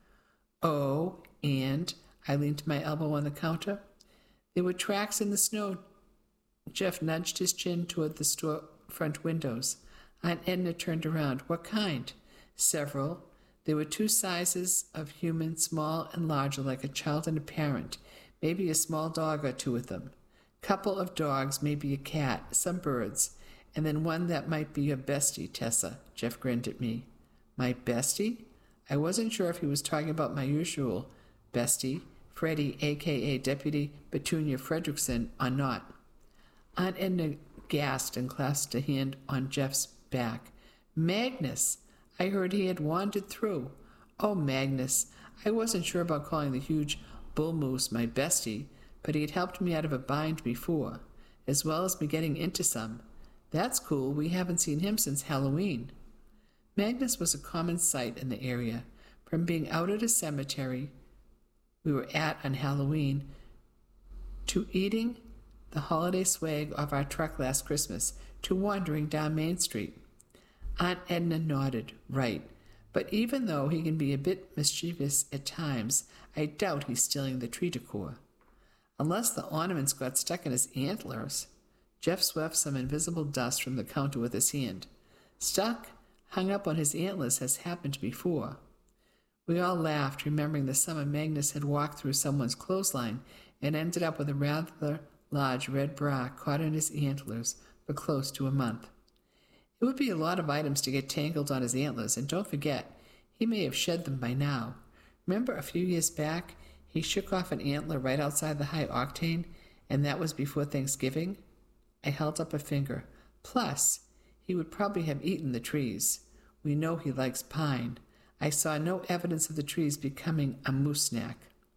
Oh, and I leaned my elbow on the counter. There were tracks in the snow. Jeff nudged his chin toward the store front windows. Aunt Edna turned around. What kind? Several. There were two sizes of human, small and larger, like a child and a parent. Maybe a small dog or two with them. Couple of dogs, maybe a cat, some birds, and then one that might be your bestie, Tessa. Jeff grinned at me. My bestie? I wasn't sure if he was talking about my usual bestie, Freddie, a k a. Deputy Petunia Fredrickson, or not. Aunt Edna gasped and clasped a hand on Jeff's back. Magnus! I heard he had wandered through. Oh, Magnus! I wasn't sure about calling the huge bull moose my bestie, but he had helped me out of a bind before, as well as me getting into some. That's cool. We haven't seen him since Halloween. Magnus was a common sight in the area, from being out at a cemetery we were at on Halloween to eating the holiday swag of our truck last Christmas to wandering down Main Street. Aunt Edna nodded. Right. But even though he can be a bit mischievous at times, I doubt he's stealing the tree decor. Unless the ornaments got stuck in his antlers. Jeff swept some invisible dust from the counter with his hand. Stuck, hung up on his antlers has happened before. We all laughed, remembering the summer Magnus had walked through someone's clothesline and ended up with a rather large red bra caught in his antlers for close to a month. It would be a lot of items to get tangled on his antlers, and don't forget, he may have shed them by now. Remember a few years back, he shook off an antler right outside the High Octane, and that was before Thanksgiving? I held up a finger. Plus, he would probably have eaten the trees. We know he likes pine. I saw no evidence of the trees becoming a moose snack.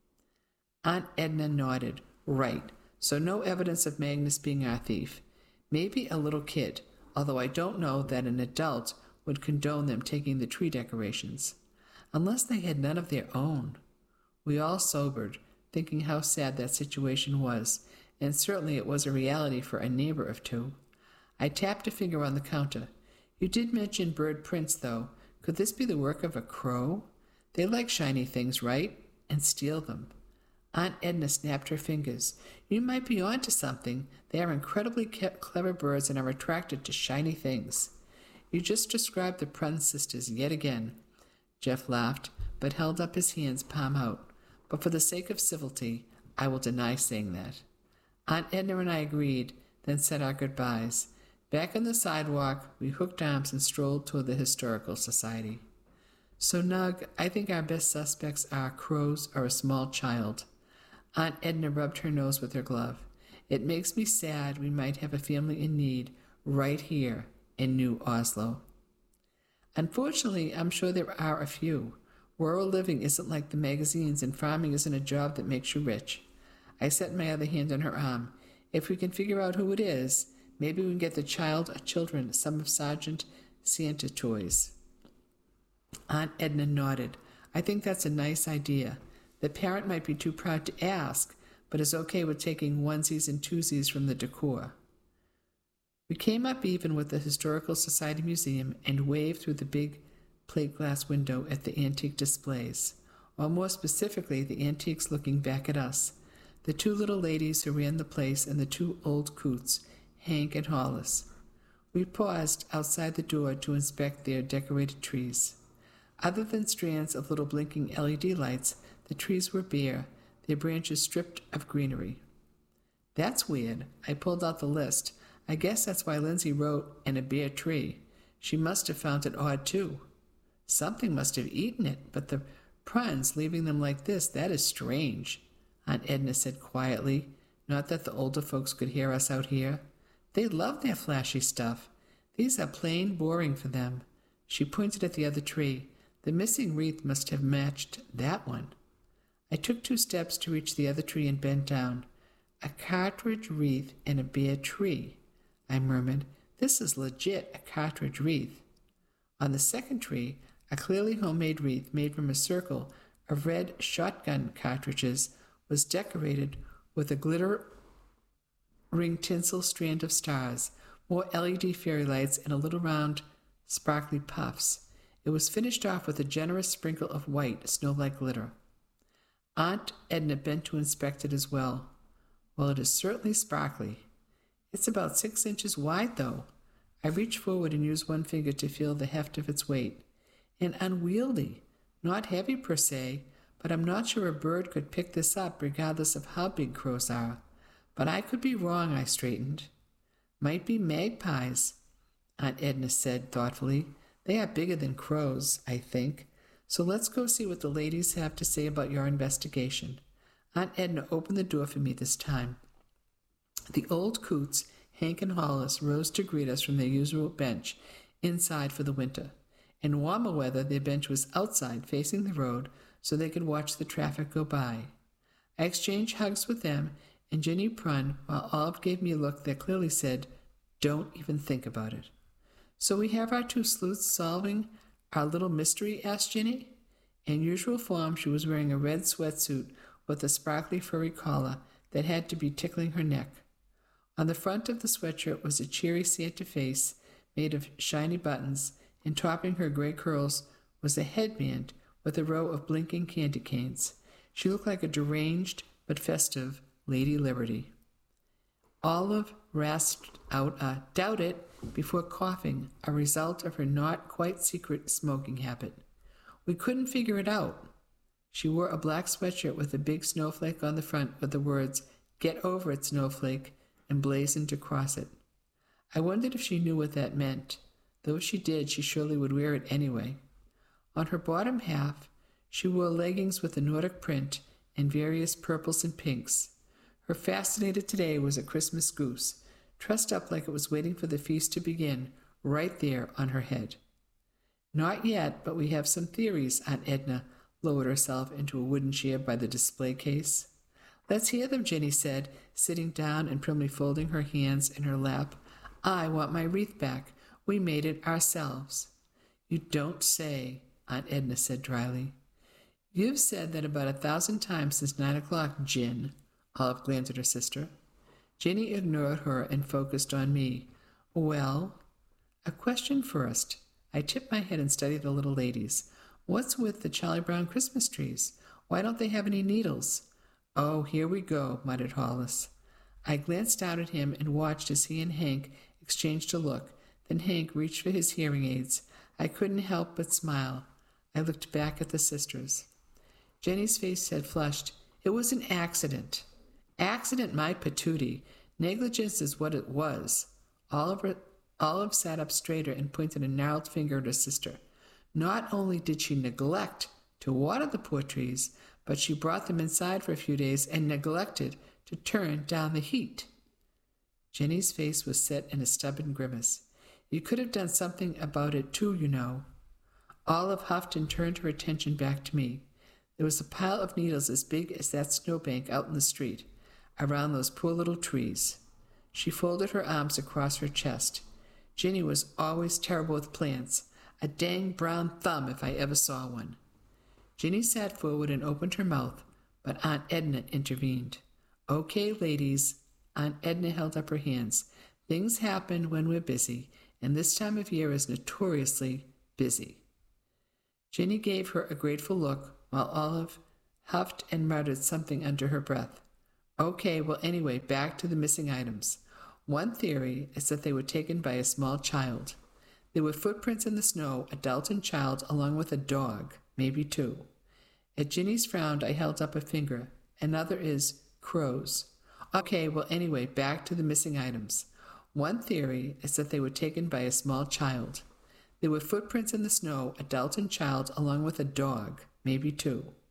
Aunt Edna nodded. Right. So no evidence of Magnus being our thief. Maybe a little kid, although I don't know that an adult would condone them taking the tree decorations. Unless they had none of their own. We all sobered, thinking how sad that situation was, and certainly it was a reality for a neighbor of two. I tapped a finger on the counter. You did mention bird prints, though. Could this be the work of a crow? They like shiny things, right? And steal them. Aunt Edna snapped her fingers. You might be on to something. They are incredibly clever birds and are attracted to shiny things. You just described the Prun sisters yet again. Jeff laughed, but held up his hands palm out. But for the sake of civility, I will deny saying that. Aunt Edna and I agreed, then said our goodbyes. Back on the sidewalk, we hooked arms and strolled toward the Historical Society. So, Nug, I think our best suspects are crows or a small child. Aunt Edna rubbed her nose with her glove. It makes me sad we might have a family in need right here in New Oslo. Unfortunately, I'm sure there are a few. Rural living isn't like the magazines, and farming isn't a job that makes you rich. I set my other hand on her arm. If we can figure out who it is, maybe we can get the child or children some of Sergeant Santa toys. Aunt Edna nodded. I think that's a nice idea. The parent might be too proud to ask, but is okay with taking onesies and twosies from the decor. We came up even with the Historical Society Museum and waved through the big plate glass window at the antique displays, or more specifically, the antiques looking back at us, the two little ladies who ran the place and the two old coots, Hank and Hollis. We paused outside the door to inspect their decorated trees. Other than strands of little blinking L E D lights, the trees were bare, their branches stripped of greenery. That's weird. I pulled out the list. I guess that's why Lindsay wrote, "and a bare tree." She must have found it odd, too. Something must have eaten it, but the Pruns leaving them like this, that is strange, Aunt Edna said quietly, not that the older folks could hear us out here. They love their flashy stuff. These are plain boring for them. She pointed at the other tree. The missing wreath must have matched that one. I took two steps to reach the other tree and bent down. A cartridge wreath in a bare tree, I murmured. This is legit a cartridge wreath. On the second tree, a clearly homemade wreath made from a circle of red shotgun cartridges was decorated with a glittering tinsel strand of stars, more L E D fairy lights, and a little round, sparkly puffs. It was finished off with a generous sprinkle of white, snow-like glitter. Aunt Edna bent to inspect it as well. Well, it is certainly sparkly. It's about six inches wide, though. I reached forward and used one finger to feel the heft of its weight. And unwieldy, not heavy per se, but I'm not sure a bird could pick this up regardless of how big crows are. But I could be wrong, I straightened. Might be magpies, Aunt Edna said thoughtfully. They are bigger than crows, I think. So let's go see what the ladies have to say about your investigation. Aunt Edna opened the door for me this time. The old coots, Hank and Hollis, rose to greet us from their usual bench, inside for the winter. In warmer weather, their bench was outside, facing the road, so they could watch the traffic go by. I exchanged hugs with them, and Jenny Prun, while Olive gave me a look that clearly said, "Don't even think about it." "So we have our two sleuths solving our little mystery?" asked Jenny. In usual form, she was wearing a red sweatsuit with a sparkly furry collar that had to be tickling her neck. On the front of the sweatshirt was a cheery Santa face made of shiny buttons, and topping her gray curls was a headband with a row of blinking candy canes. She looked like a deranged but festive Lady Liberty. Olive rasped out a "doubt it" before coughing, a result of her not quite secret smoking habit. We couldn't figure it out. She wore a black sweatshirt with a big snowflake on the front with the words, "Get over it, snowflake," emblazoned across it. I wondered if she knew what that meant. Though if she did, she surely would wear it anyway. On her bottom half, she wore leggings with a Nordic print and various purples and pinks. Her fascinator today was a Christmas goose, trussed up like it was waiting for the feast to begin, right there on her head. "Not yet, but we have some theories," Aunt Edna lowered herself into a wooden chair by the display case. "Let's hear them," Jenny said, sitting down and primly folding her hands in her lap. "I want my wreath back. We made it ourselves." "You don't say," Aunt Edna said dryly. "You've said that about a thousand times since nine o'clock, Jin." Olive glanced at her sister. Jenny ignored her and focused on me. "Well, a question first." I tipped my head and studied the little ladies. "What's with the Charlie Brown Christmas trees? Why don't they have any needles?" "Oh, here we go," muttered Hollis. I glanced down at him and watched as he and Hank exchanged a look. Then Hank reached for his hearing aids. I couldn't help but smile. I looked back at the sisters. Jenny's face had flushed. "It was an accident." "Accident, my patootie. Negligence is what it was." Olive, Olive sat up straighter and pointed a gnarled finger at her sister. "Not only did she neglect to water the poor trees, but she brought them inside for a few days and neglected to turn down the heat." Jenny's face was set in a stubborn grimace. "You could have done something about it, too, you know." Olive huffed and turned her attention back to me. There was a pile of needles as big as that snowbank out in the street, around those poor little trees. She folded her arms across her chest. Jenny was always terrible with plants. A dang brown thumb if I ever saw one. Ginny sat forward and opened her mouth, but Aunt Edna intervened. Okay, ladies. Aunt Edna held up her hands. Things happen when we're busy, and this time of year is notoriously busy. Ginny gave her a grateful look, while Olive huffed and muttered something under her breath. Okay, well anyway, back to the missing items. One theory is that they were taken by a small child. There were footprints in the snow, adult and child, along with a dog, maybe two. At Ginny's frown, I held up a finger. Another is crows. Okay, well anyway, back to the missing items. One theory is that they were taken by a small child. There were footprints in the snow, adult and child, along with a dog, maybe two.